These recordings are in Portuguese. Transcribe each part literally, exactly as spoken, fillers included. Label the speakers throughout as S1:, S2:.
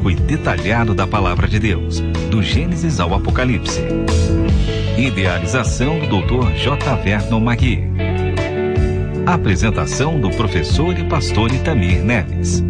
S1: bíblico e detalhado da Palavra de Deus, do Gênesis ao Apocalipse. Idealização do doutor J. Vernon Magui. Apresentação do professor e pastor Itamir Neves.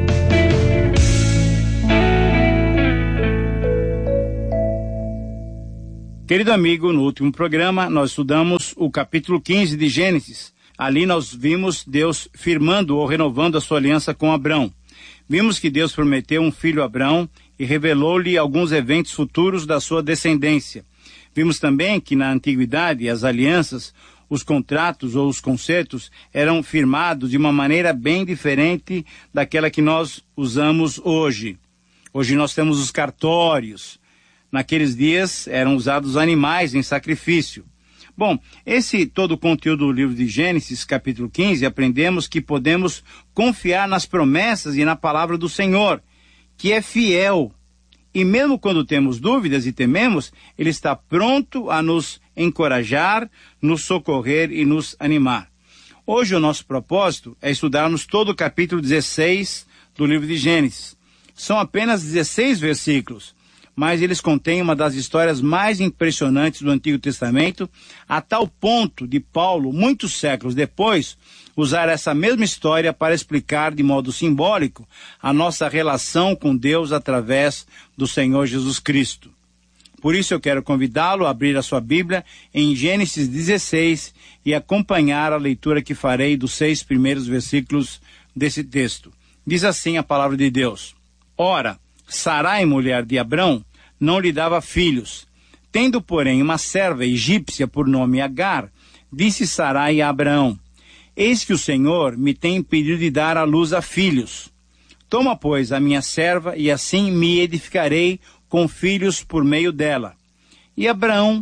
S2: Querido amigo, no último programa nós estudamos o capítulo quinze de Gênesis. Ali nós vimos Deus firmando ou renovando a sua aliança com Abrão. Vimos que Deus prometeu um filho a Abrão e revelou-lhe alguns eventos futuros da sua descendência. Vimos também que na antiguidade as alianças, os contratos ou os concertos eram firmados de uma maneira bem diferente daquela que nós usamos hoje. Hoje nós temos os cartórios. Naqueles dias eram usados animais em sacrifício. Bom, esse todo o conteúdo do livro de Gênesis, capítulo quinze, aprendemos que podemos confiar nas promessas e na palavra do Senhor, que é fiel. E mesmo quando temos dúvidas e tememos, Ele está pronto a nos encorajar, nos socorrer e nos animar. Hoje o nosso propósito é estudarmos todo o capítulo dezesseis do livro de Gênesis. São apenas dezesseis versículos, mas eles contêm uma das histórias mais impressionantes do Antigo Testamento, a tal ponto de Paulo, muitos séculos depois, usar essa mesma história para explicar de modo simbólico a nossa relação com Deus através do Senhor Jesus Cristo. Por isso eu quero convidá-lo a abrir a sua Bíblia em Gênesis dezesseis e acompanhar a leitura que farei dos seis primeiros versículos desse texto. Diz assim a palavra de Deus: Ora, Sarai, mulher de Abrão, não lhe dava filhos. Tendo, porém, uma serva egípcia por nome Agar, disse Sarai a Abraão: Eis que o Senhor me tem impedido de dar à luz a filhos. Toma, pois, a minha serva, e assim me edificarei com filhos por meio dela. E Abraão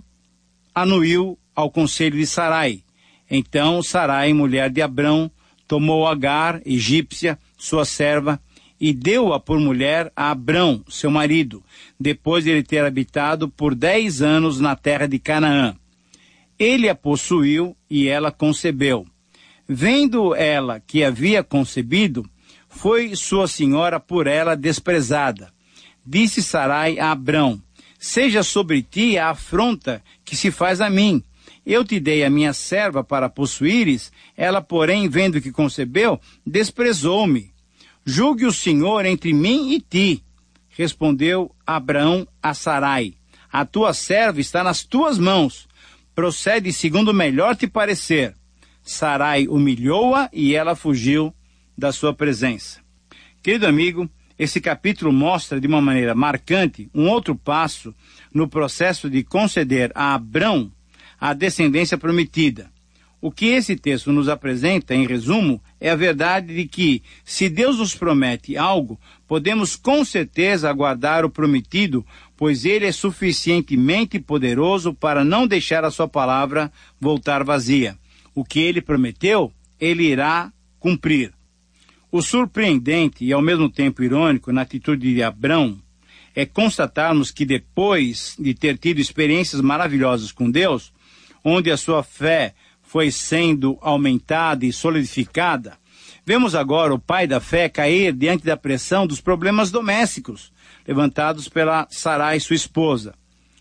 S2: anuiu ao conselho de Sarai. Então Sarai, mulher de Abrão, tomou Agar, egípcia, sua serva, e deu-a por mulher a Abrão, seu marido, depois de ele ter habitado por dez anos na terra de Canaã. Ele a possuiu e ela concebeu. Vendo ela que havia concebido, foi sua senhora por ela desprezada. Disse Sarai a Abrão: Seja sobre ti a afronta que se faz a mim. Eu te dei a minha serva para possuíres, ela, porém, vendo que concebeu, desprezou-me. Julgue o Senhor entre mim e ti. Respondeu Abraão a Sarai: A tua serva está nas tuas mãos. Procede segundo melhor te parecer. Sarai humilhou-a e ela fugiu da sua presença. Querido amigo, esse capítulo mostra de uma maneira marcante um outro passo no processo de conceder a Abrão a descendência prometida. O que esse texto nos apresenta, em resumo, é a verdade de que, se Deus nos promete algo, podemos com certeza aguardar o prometido, pois Ele é suficientemente poderoso para não deixar a sua palavra voltar vazia. O que Ele prometeu, Ele irá cumprir. O surpreendente e ao mesmo tempo irônico na atitude de Abrão é constatarmos que depois de ter tido experiências maravilhosas com Deus, onde a sua fé foi sendo aumentada e solidificada, vemos agora o pai da fé cair diante da pressão dos problemas domésticos levantados pela Sarai, sua esposa.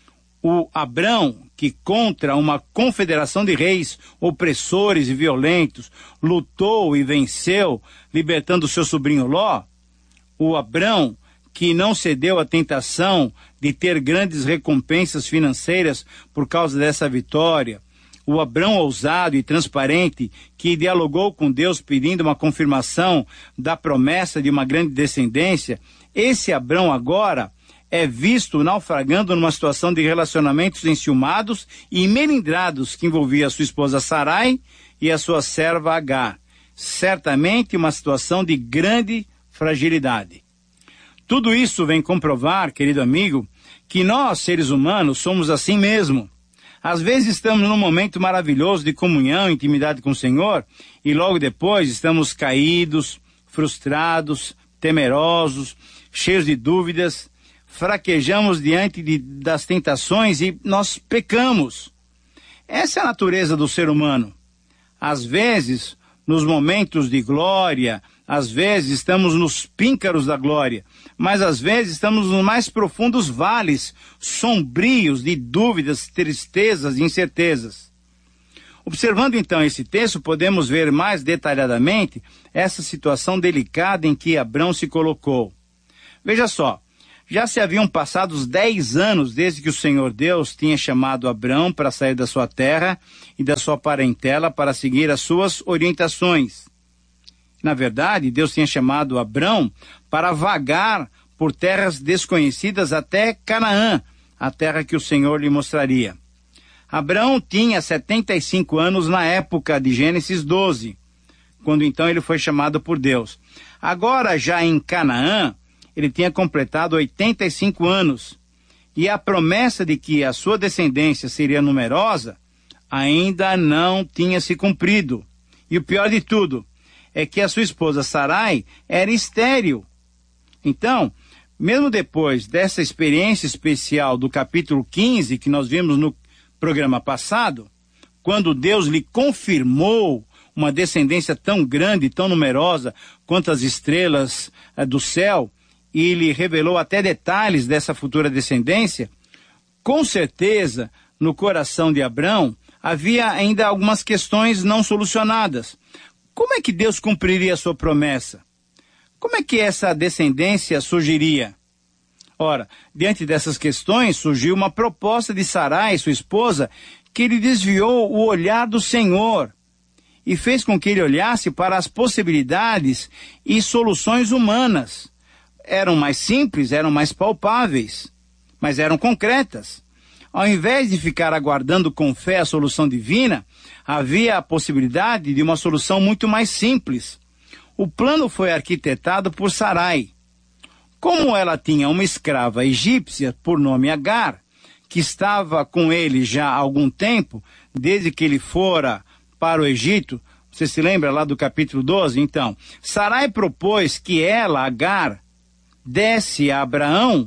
S2: O Abrão, que contra uma confederação de reis opressores e violentos, lutou e venceu, libertando seu sobrinho Ló. O Abrão, que não cedeu à tentação de ter grandes recompensas financeiras por causa dessa vitória. O Abrão ousado e transparente, que dialogou com Deus pedindo uma confirmação da promessa de uma grande descendência. Esse Abrão agora é visto naufragando numa situação de relacionamentos enciumados e melindrados que envolvia a sua esposa Sarai e a sua serva Agar. Certamente uma situação de grande fragilidade. Tudo isso vem comprovar, querido amigo, que nós, seres humanos, somos assim mesmo. Às vezes estamos num momento maravilhoso de comunhão, intimidade com o Senhor, e logo depois estamos caídos, frustrados, temerosos, cheios de dúvidas, fraquejamos diante de, das tentações e nós pecamos. Essa é a natureza do ser humano. Às vezes, nos momentos de glória, às vezes estamos nos píncaros da glória, mas às vezes estamos nos mais profundos vales, sombrios de dúvidas, tristezas e incertezas. Observando então esse texto, podemos ver mais detalhadamente essa situação delicada em que Abrão se colocou. Veja só, já se haviam passado os dez anos desde que o Senhor Deus tinha chamado Abrão para sair da sua terra e da sua parentela para seguir as suas orientações. Na verdade, Deus tinha chamado Abrão para vagar por terras desconhecidas até Canaã, a terra que o Senhor lhe mostraria. Abrão tinha setenta e cinco anos na época de Gênesis doze, quando então ele foi chamado por Deus. Agora, já em Canaã, ele tinha completado oitenta e cinco anos, e a promessa de que a sua descendência seria numerosa ainda não tinha se cumprido. E o pior de tudo é que a sua esposa Sarai era estéril. Então, mesmo depois dessa experiência especial do capítulo quinze, que nós vimos no programa passado, quando Deus lhe confirmou uma descendência tão grande, tão numerosa quanto as estrelas eh, do céu, e lhe revelou até detalhes dessa futura descendência, com certeza, no coração de Abrão, havia ainda algumas questões não solucionadas. Como é que Deus cumpriria a sua promessa? Como é que essa descendência surgiria? Ora, diante dessas questões, surgiu uma proposta de Sarai, sua esposa, que lhe desviou o olhar do Senhor e fez com que ele olhasse para as possibilidades e soluções humanas. Eram mais simples, eram mais palpáveis, mas eram concretas. Ao invés de ficar aguardando com fé a solução divina, havia a possibilidade de uma solução muito mais simples. O plano foi arquitetado por Sarai. Como ela tinha uma escrava egípcia por nome Agar, que estava com ele já há algum tempo, desde que ele fora para o Egito, você se lembra lá do capítulo doze? Então, Sarai propôs que ela, Agar, desse a Abraão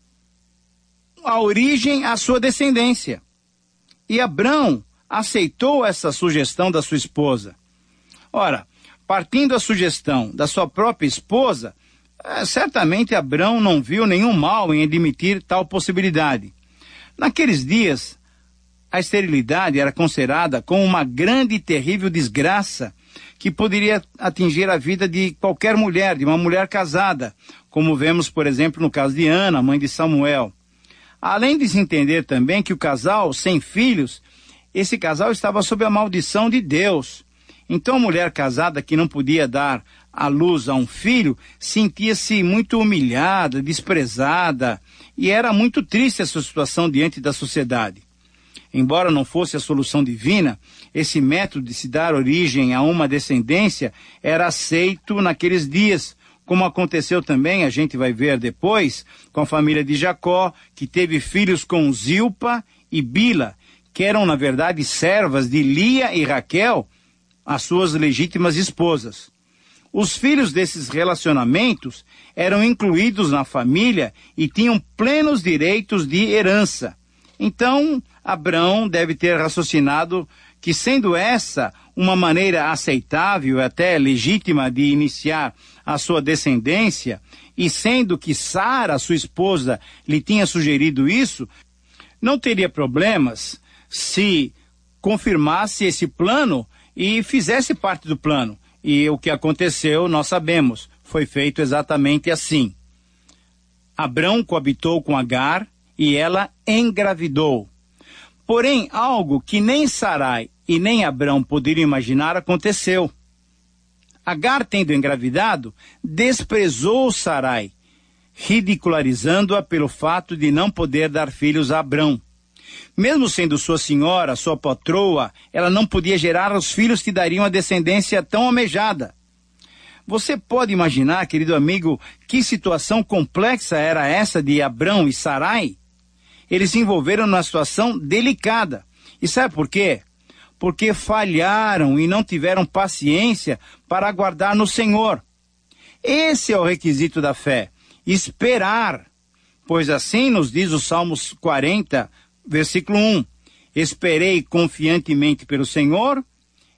S2: a origem à sua descendência. E Abrão aceitou essa sugestão da sua esposa. Ora, partindo da sugestão da sua própria esposa, certamente Abrão não viu nenhum mal em admitir tal possibilidade. Naqueles dias, a esterilidade era considerada como uma grande e terrível desgraça que poderia atingir a vida de qualquer mulher, de uma mulher casada, como vemos, por exemplo, no caso de Ana, mãe de Samuel. Além de se entender também que o casal sem filhos, esse casal estava sob a maldição de Deus. Então a mulher casada que não podia dar à luz a um filho, sentia-se muito humilhada, desprezada, e era muito triste a sua situação diante da sociedade. Embora não fosse a solução divina, esse método de se dar origem a uma descendência era aceito naqueles dias, como aconteceu também, a gente vai ver depois, com a família de Jacó, que teve filhos com Zilpa e Bila, que eram, na verdade, servas de Lia e Raquel, as suas legítimas esposas. Os filhos desses relacionamentos eram incluídos na família e tinham plenos direitos de herança. Então, Abrão deve ter raciocinado que, sendo essa uma maneira aceitável e até legítima de iniciar a sua descendência, e sendo que Sara, sua esposa, lhe tinha sugerido isso, não teria problemas se confirmasse esse plano e fizesse parte do plano. E o que aconteceu, nós sabemos, foi feito exatamente assim. Abrão coabitou com Agar e ela engravidou. Porém, algo que nem Sarai e nem Abrão poderiam imaginar aconteceu. Agar, tendo engravidado, desprezou Sarai, ridicularizando-a pelo fato de não poder dar filhos a Abrão. Mesmo sendo sua senhora, sua patroa, ela não podia gerar os filhos que dariam a descendência tão almejada. Você pode imaginar, querido amigo, que situação complexa era essa de Abrão e Sarai? Eles se envolveram numa situação delicada. E sabe por quê? Porque falharam e não tiveram paciência para aguardar no Senhor. Esse é o requisito da fé, esperar. Pois assim nos diz o Salmos quarenta, versículo um. Esperei confiantemente pelo Senhor,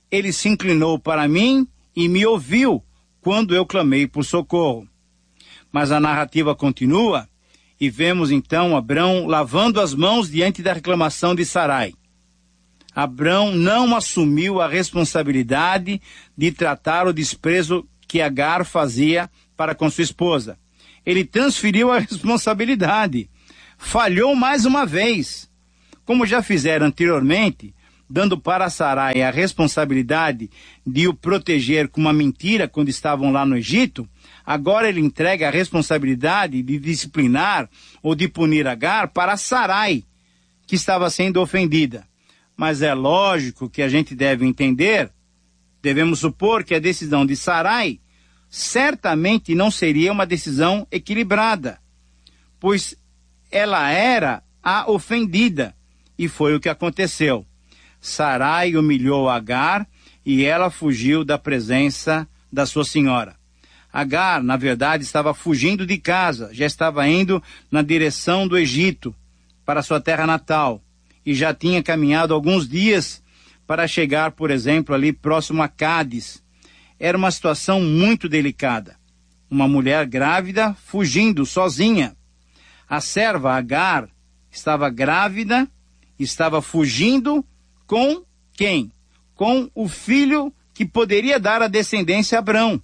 S2: ele se inclinou para mim e me ouviu quando eu clamei por socorro. Mas a narrativa continua e vemos então Abrão lavando as mãos diante da reclamação de Sarai. Abrão não assumiu a responsabilidade de tratar o desprezo que Agar fazia para com sua esposa. Ele transferiu a responsabilidade. Falhou mais uma vez. Como já fizeram anteriormente, dando para Sarai a responsabilidade de o proteger com uma mentira quando estavam lá no Egito, agora ele entrega a responsabilidade de disciplinar ou de punir Agar para Sarai, que estava sendo ofendida. Mas é lógico que a gente deve entender, devemos supor que a decisão de Sarai certamente não seria uma decisão equilibrada, pois ela era a ofendida, e foi o que aconteceu. Sarai humilhou Agar e ela fugiu da presença da sua senhora. Agar, na verdade, estava fugindo de casa, já estava indo na direção do Egito, para sua terra natal, e já tinha caminhado alguns dias para chegar, por exemplo, ali próximo a Cádiz. Era uma situação muito delicada. Uma mulher grávida fugindo sozinha. A serva Agar estava grávida, estava fugindo com quem? Com o filho que poderia dar a descendência a Abrão.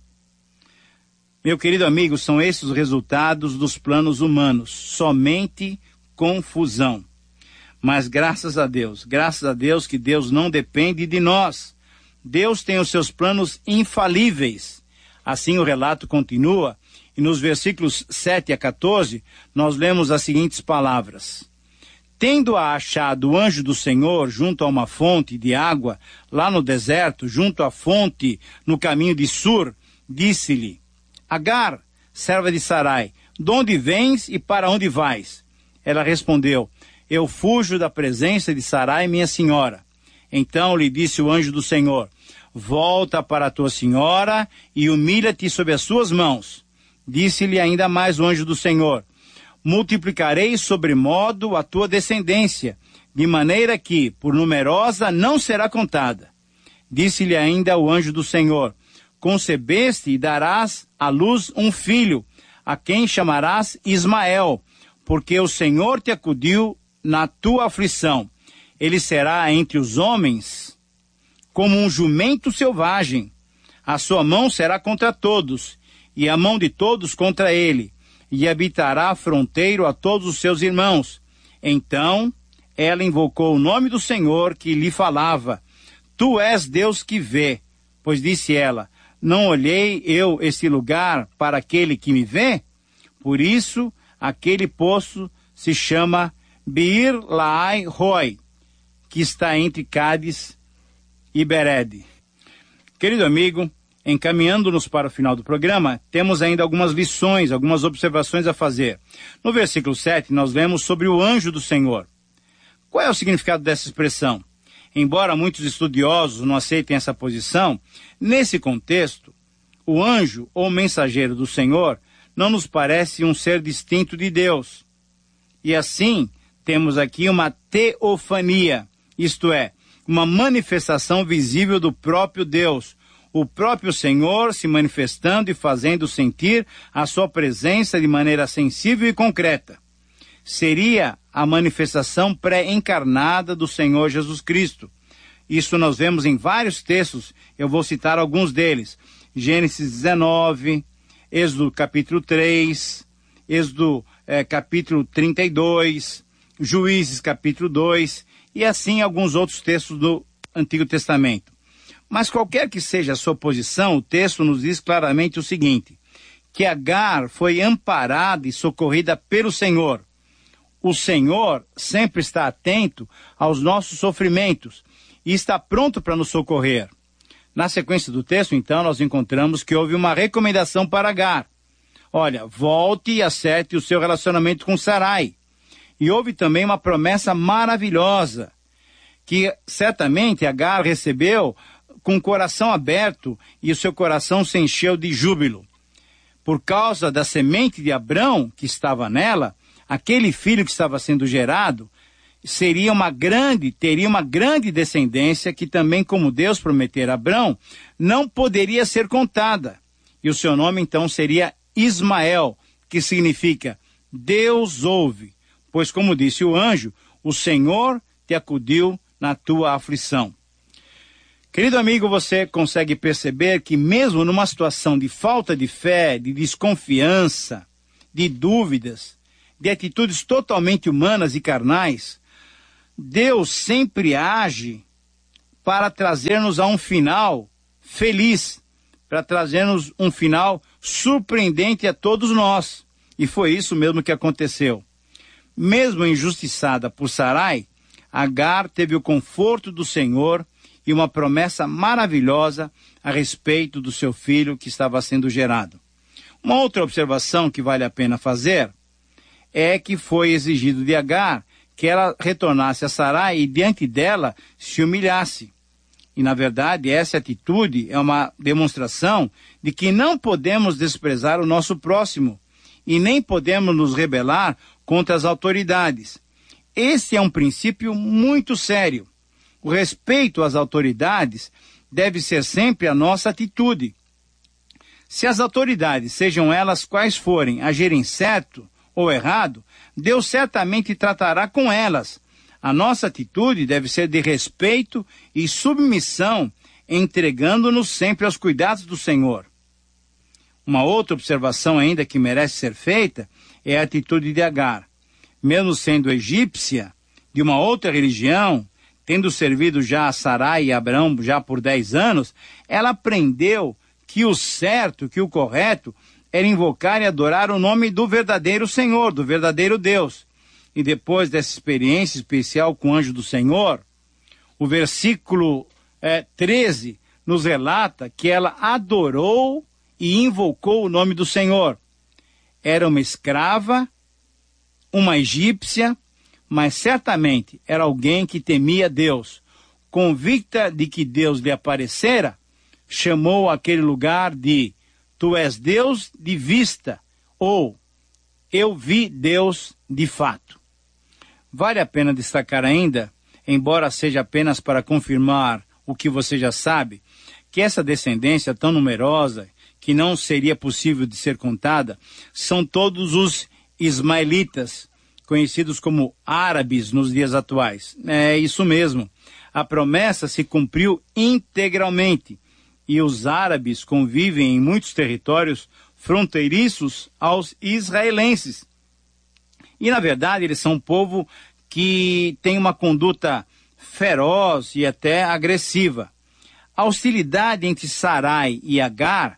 S2: Meu querido amigo, são esses os resultados dos planos humanos. Somente confusão. Mas graças a Deus, graças a Deus que Deus não depende de nós. Deus tem os seus planos infalíveis. Assim o relato continua, e nos versículos sete a quatorze, nós lemos as seguintes palavras. Tendo-a achado o anjo do Senhor junto a uma fonte de água, lá no deserto, junto à fonte, no caminho de Sur, disse-lhe, Agar, serva de Sarai, de onde vens e para onde vais? Ela respondeu, eu fujo da presença de Sarai, minha senhora. Então lhe disse o anjo do Senhor, volta para a tua senhora e humilha-te sob as suas mãos. Disse-lhe ainda mais o anjo do Senhor, multiplicarei sobremodo a tua descendência, de maneira que, por numerosa, não será contada. Disse-lhe ainda o anjo do Senhor, concebeste e darás à luz um filho, a quem chamarás Ismael, porque o Senhor te acudiu na tua aflição. Ele será entre os homens como um jumento selvagem. A sua mão será contra todos, e a mão de todos contra ele, e habitará fronteiro a todos os seus irmãos. Então ela invocou o nome do Senhor que lhe falava. Tu és Deus que vê. Pois disse ela, não olhei eu esse lugar para aquele que me vê? Por isso, aquele poço se chama Beer Lahai Roi, que está entre Cádiz e Bered. Querido amigo, encaminhando-nos para o final do programa, temos ainda algumas lições, algumas observações a fazer. No versículo sete, nós lemos sobre o anjo do Senhor. Qual é o significado dessa expressão? Embora muitos estudiosos não aceitem essa posição, nesse contexto, o anjo ou mensageiro do Senhor não nos parece um ser distinto de Deus. E assim, temos aqui uma teofania, isto é, uma manifestação visível do próprio Deus, o próprio Senhor se manifestando e fazendo sentir a sua presença de maneira sensível e concreta. Seria a manifestação pré-encarnada do Senhor Jesus Cristo. Isso nós vemos em vários textos, eu vou citar alguns deles. Gênesis dezenove, Êxodo capítulo três, Êxodo eh, capítulo trinta e dois, Juízes capítulo dois, e assim alguns outros textos do Antigo Testamento. Mas qualquer que seja a sua posição, o texto nos diz claramente o seguinte, que Agar foi amparada e socorrida pelo Senhor. O Senhor sempre está atento aos nossos sofrimentos e está pronto para nos socorrer. Na sequência do texto, então, nós encontramos que houve uma recomendação para Agar. Olha, volte e acerte o seu relacionamento com Sarai. E houve também uma promessa maravilhosa, que certamente Agar recebeu com o coração aberto e o seu coração se encheu de júbilo. Por causa da semente de Abrão que estava nela, aquele filho que estava sendo gerado, seria uma grande, teria uma grande descendência que também, como Deus prometera a Abrão, não poderia ser contada. E o seu nome então seria Ismael, que significa Deus ouve, pois como disse o anjo, o Senhor te acudiu na tua aflição. Querido amigo, você consegue perceber que mesmo numa situação de falta de fé, de desconfiança, de dúvidas, de atitudes totalmente humanas e carnais, Deus sempre age para trazer-nos a um final feliz, para trazer-nos um final surpreendente a todos nós. E foi isso mesmo que aconteceu. Mesmo injustiçada por Sarai, Agar teve o conforto do Senhor e uma promessa maravilhosa a respeito do seu filho que estava sendo gerado. Uma outra observação que vale a pena fazer é que foi exigido de Agar que ela retornasse a Sarai e diante dela se humilhasse. E, na verdade, essa atitude é uma demonstração de que não podemos desprezar o nosso próximo e nem podemos nos rebelar contra as autoridades. Esse é um princípio muito sério. O respeito às autoridades deve ser sempre a nossa atitude. Se as autoridades, sejam elas quais forem, agirem certo ou errado, Deus certamente tratará com elas. A nossa atitude deve ser de respeito e submissão, entregando-nos sempre aos cuidados do Senhor. Uma outra observação ainda que merece ser feita é a atitude de Agar. Mesmo sendo egípcia, de uma outra religião, tendo servido já a Sarai e Abrão já por dez anos, ela aprendeu que o certo, que o correto, era invocar e adorar o nome do verdadeiro Senhor, do verdadeiro Deus. E depois dessa experiência especial com o anjo do Senhor, o versículo é, treze nos relata que ela adorou e invocou o nome do Senhor. Era uma escrava, uma egípcia, mas certamente era alguém que temia Deus. Convicta de que Deus lhe aparecera, chamou aquele lugar de Tu és Deus de vista, ou Eu vi Deus de fato. Vale a pena destacar ainda, embora seja apenas para confirmar o que você já sabe, que essa descendência tão numerosa, que não seria possível de ser contada, são todos os ismaelitas, conhecidos como árabes nos dias atuais. É isso mesmo. A promessa se cumpriu integralmente, e os árabes convivem em muitos territórios fronteiriços aos israelenses. E, na verdade, eles são um povo que tem uma conduta feroz e até agressiva. A hostilidade entre Sarai e Agar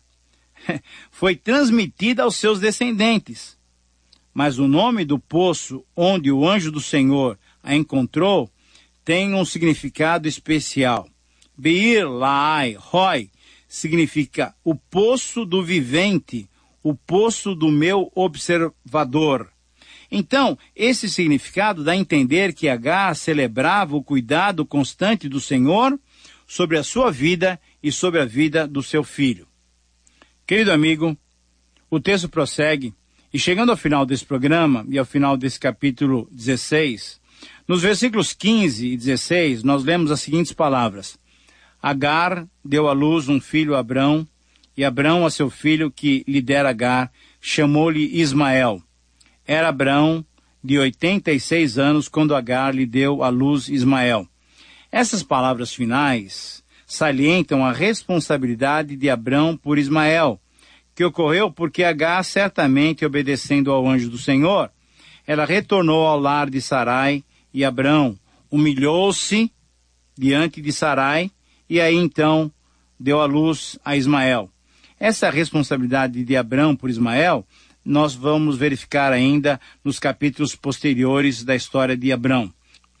S2: foi transmitida aos seus descendentes. Mas o nome do poço onde o anjo do Senhor a encontrou tem um significado especial. Beir Laai Roi significa o poço do vivente, o poço do meu observador. Então, esse significado dá a entender que Agar celebrava o cuidado constante do Senhor sobre a sua vida e sobre a vida do seu filho. Querido amigo, o texto prossegue, e chegando ao final desse programa e ao final desse capítulo dezesseis, nos versículos quinze e dezesseis, nós lemos as seguintes palavras. Agar deu à luz um filho a Abrão, e Abrão a seu filho que lhe dera Agar, chamou-lhe Ismael. Era Abrão de oitenta e seis anos quando Agar lhe deu à luz Ismael. Essas palavras finais salientam a responsabilidade de Abrão por Ismael, que ocorreu porque Agar, certamente obedecendo ao anjo do Senhor, ela retornou ao lar de Sarai, e Abrão humilhou-se diante de Sarai, e aí então deu à luz a Ismael. Essa responsabilidade de Abrão por Ismael, nós vamos verificar ainda nos capítulos posteriores da história de Abrão.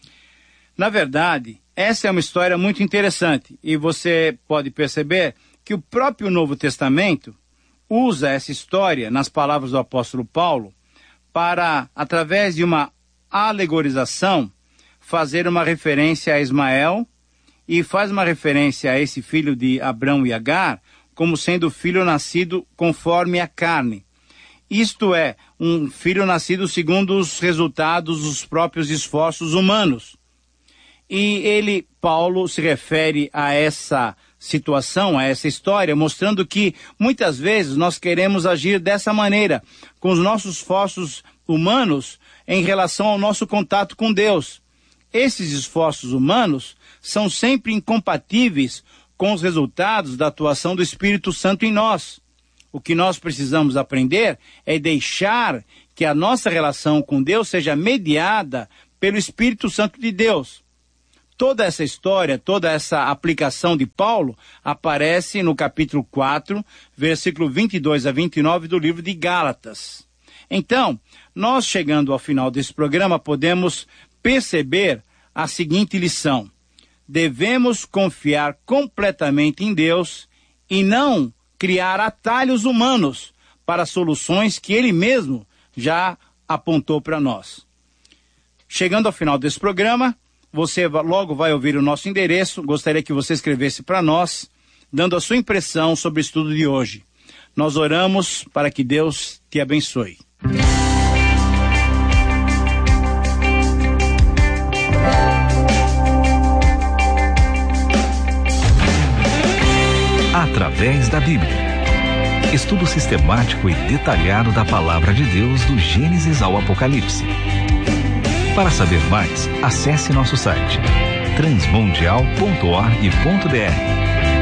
S2: Na verdade, essa é uma história muito interessante, e você pode perceber que o próprio Novo Testamento usa essa história, nas palavras do apóstolo Paulo, para, através de uma alegorização, fazer uma referência a Ismael, e faz uma referência a esse filho de Abrão e Agar como sendo filho nascido conforme a carne. Isto é, um filho nascido segundo os resultados dos próprios esforços humanos. E ele, Paulo, se refere a essa situação, a essa história, mostrando que muitas vezes nós queremos agir dessa maneira, com os nossos esforços humanos em relação ao nosso contato com Deus. Esses esforços humanos são sempre incompatíveis com os resultados da atuação do Espírito Santo em nós. O que nós precisamos aprender é deixar que a nossa relação com Deus seja mediada pelo Espírito Santo de Deus. Toda essa história, toda essa aplicação de Paulo aparece no capítulo quatro, versículo vinte e dois a vinte e nove do livro de Gálatas. Então, nós chegando ao final desse programa, podemos perceber a seguinte lição: devemos confiar completamente em Deus e não criar atalhos humanos para soluções que Ele mesmo já apontou para nós. Chegando ao final desse programa, você logo vai ouvir o nosso endereço. Gostaria que você escrevesse para nós, dando a sua impressão sobre o estudo de hoje. Nós oramos para que Deus te abençoe.
S1: Através da Bíblia. Estudo sistemático e detalhado da Palavra de Deus do Gênesis ao Apocalipse. Para saber mais, acesse nosso site transmundial ponto org ponto br.